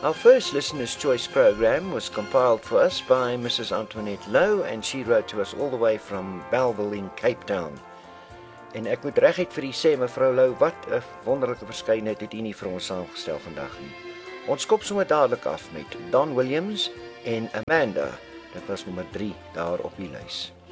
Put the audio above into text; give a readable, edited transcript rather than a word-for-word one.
Our first Listener's Choice program was compiled for us by Mrs. Antoinette Lowe, and she wrote to us all the way from Bellville in Cape Town. En ek moet reguit vir u sê, mevrou Lowe, wat 'n wonderlike verskeidenheid het u nie vir ons saamgestel vandag nie. Ons kop sommer dadelik af met Don Williams en Amanda. Dit was nommer 3 daar op die lys.